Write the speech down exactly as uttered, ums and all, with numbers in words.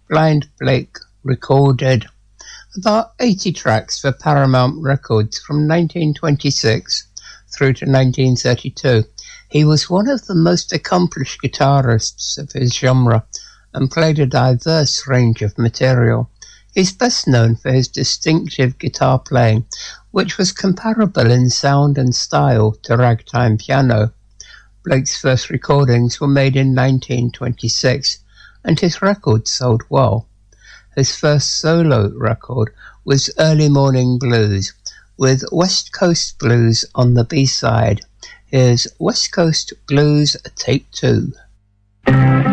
Blind Blake recorded about eighty tracks for Paramount Records from nineteen twenty-six through to nineteen thirty-two. He was one of the most accomplished guitarists of his genre and played a diverse range of material. He's best known for his distinctive guitar playing, which was comparable in sound and style to ragtime piano. Blake's first recordings were made in nineteen twenty-six, and his records sold well. His first solo record was Early Morning Blues, with West Coast Blues on the B-side. Here's West Coast Blues Take Two.